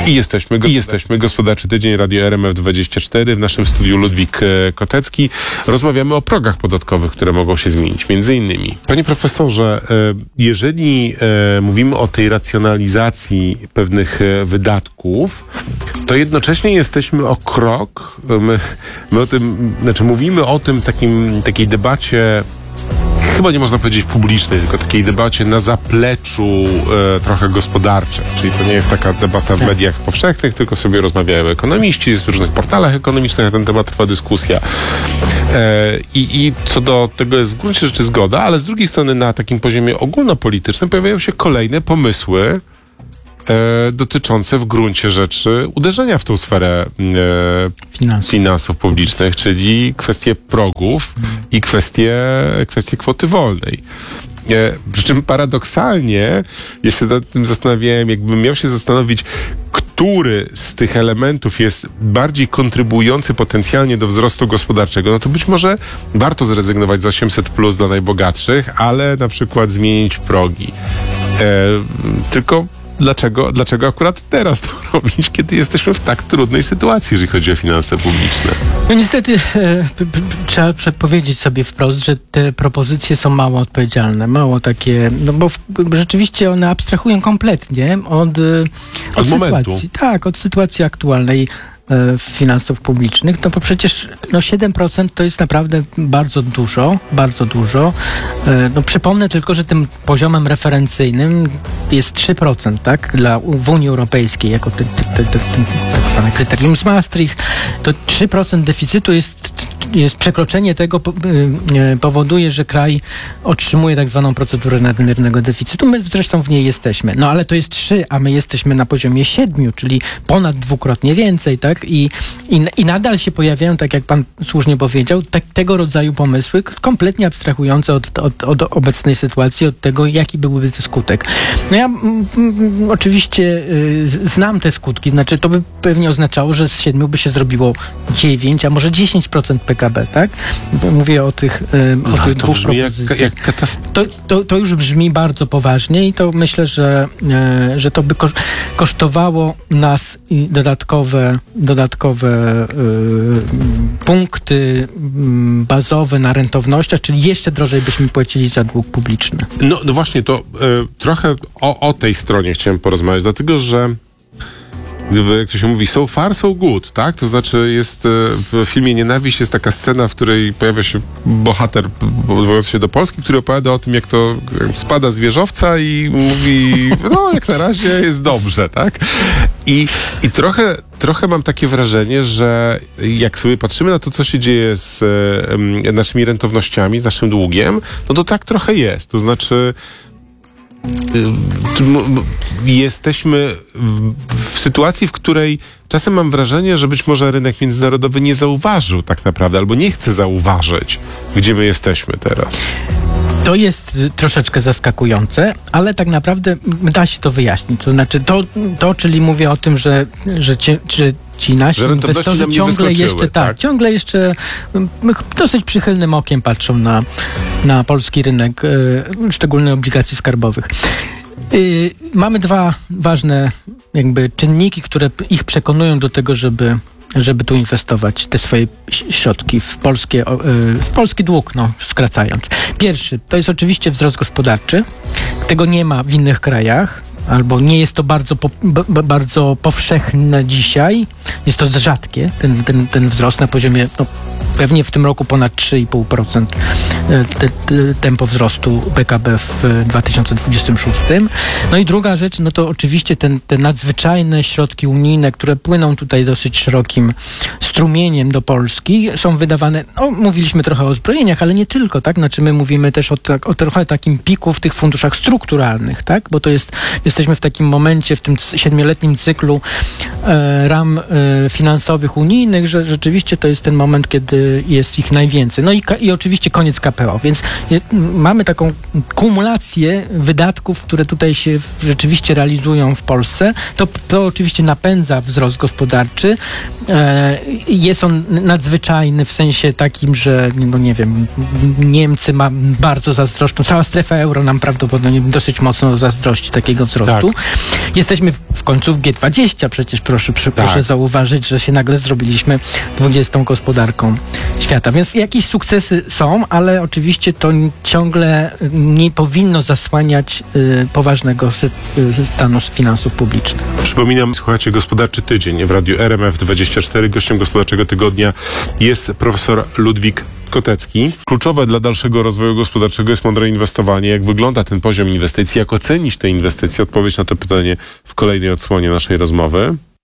I jesteśmy. Gospodarczy Tydzień, Radio RMF24. W naszym studiu Ludwik Kotecki. Rozmawiamy o progach podatkowych, które mogą się zmienić. Między innymi. Panie profesorze, jeżeli mówimy o tej racjonalizacji pewnych wydatków, to jednocześnie jesteśmy o krok, my o tym, mówimy o tym takiej debacie, chyba nie można powiedzieć publicznej, tylko takiej debacie na zapleczu trochę gospodarczej. Czyli to nie jest taka debata w mediach powszechnych, tylko sobie rozmawiają ekonomiści, jest w różnych portalach ekonomicznych na ten temat trwa dyskusja. I co do tego jest w gruncie rzeczy zgoda, ale z drugiej strony na takim poziomie ogólnopolitycznym pojawiają się kolejne pomysły dotyczące w gruncie rzeczy uderzenia w tą sferę finansów publicznych, czyli kwestie progów i kwestie kwoty wolnej. Przy czym paradoksalnie, ja się nad tym zastanawiałem, jakbym miał się zastanowić, który z tych elementów jest bardziej kontrybujący potencjalnie do wzrostu gospodarczego, no to być może warto zrezygnować z 800+ dla najbogatszych, ale na przykład zmienić progi. Tylko Dlaczego akurat teraz to robić, kiedy jesteśmy w tak trudnej sytuacji, jeżeli chodzi o finanse publiczne? No niestety trzeba powiedzieć sobie wprost, że te propozycje są mało odpowiedzialne, mało takie, no bo rzeczywiście one abstrahują kompletnie od sytuacji. Tak, od sytuacji aktualnej finansów publicznych, no bo przecież 7% to jest naprawdę bardzo dużo. No przypomnę tylko, że tym poziomem referencyjnym jest 3%, tak? W Unii Europejskiej, jako tak zwane kryterium z Maastricht, to 3% deficytu jest przekroczenie tego powoduje, że kraj otrzymuje tak zwaną procedurę nadmiernego deficytu. My zresztą w niej jesteśmy. No ale to jest 3, a my jesteśmy na poziomie 7, czyli ponad dwukrotnie więcej, tak? I nadal się pojawiają, tak jak pan słusznie powiedział, tego rodzaju pomysły, kompletnie abstrahujące od obecnej sytuacji, od tego, jaki byłby skutek. No ja oczywiście znam te skutki, znaczy to by pewnie oznaczało, że z 7 by się zrobiło 9, a może 10% PKB, tak? Mówię o tych dwóch propozycjach. To już brzmi bardzo poważnie i to myślę, że to by kosztowało nas dodatkowe punkty bazowe na rentownościach, czyli jeszcze drożej byśmy płacili za dług publiczny. No właśnie, to trochę o tej stronie chciałem porozmawiać, dlatego że jak to się mówi, so far, so good, tak? To znaczy jest w filmie Nienawiść jest taka scena, w której pojawia się bohater odwołujący się do Polski, który opowiada o tym, jak to spada z wieżowca i mówi, no jak na razie jest dobrze, tak? I trochę mam takie wrażenie, że jak sobie patrzymy na to, co się dzieje z naszymi rentownościami, z naszym długiem, no to tak trochę jest. To znaczy jesteśmy w sytuacji, w której czasem mam wrażenie, że być może rynek międzynarodowy nie zauważył tak naprawdę, albo nie chce zauważyć, gdzie my jesteśmy teraz. To jest troszeczkę zaskakujące, ale tak naprawdę da się to wyjaśnić. To znaczy czyli mówię o tym, że ci nasi inwestorzy ciągle jeszcze dosyć przychylnym okiem patrzą na polski rynek, szczególnie obligacji skarbowych. Mamy dwa ważne czynniki, które ich przekonują do tego, żeby tu inwestować te swoje środki w polski dług, skracając. Pierwszy, to jest oczywiście wzrost gospodarczy. Tego nie ma w innych krajach, albo nie jest to bardzo powszechne dzisiaj. Jest to rzadkie, ten wzrost na poziomie pewnie w tym roku ponad 3,5% tempo wzrostu PKB w 2026. No i druga rzecz, to oczywiście te nadzwyczajne środki unijne, które płyną tutaj dosyć szerokim strumieniem do Polski, są wydawane, mówiliśmy trochę o zbrojeniach, ale nie tylko, tak? Znaczy my mówimy też o trochę takim piku w tych funduszach strukturalnych, tak? Bo to jesteśmy w takim momencie, w tym 7-letnim cyklu ram finansowych unijnych, że rzeczywiście to jest ten moment, kiedy jest ich najwięcej. No i oczywiście koniec KPO, więc mamy taką kumulację wydatków, które tutaj się rzeczywiście realizują w Polsce. To oczywiście napędza wzrost gospodarczy. Jest on nadzwyczajny w sensie takim, że Niemcy bardzo zazdroszczą, cała strefa euro nam prawdopodobnie dosyć mocno zazdrości takiego wzrostu. Tak. Jesteśmy w końcu w G20 przecież proszę zauważyć, że się nagle zrobiliśmy 20. gospodarką świata. Więc jakieś sukcesy są, ale oczywiście to ciągle nie powinno zasłaniać poważnego stanu finansów publicznych. Przypominam, słuchajcie, Gospodarczy Tydzień w radiu RMF24. Gościem Gospodarczego Tygodnia jest profesor Ludwik Kotecki. Kluczowe dla dalszego rozwoju gospodarczego jest mądre inwestowanie. Jak wygląda ten poziom inwestycji? Jak ocenić te inwestycje? Odpowiedź na to pytanie w kolejnej odsłonie naszej rozmowy.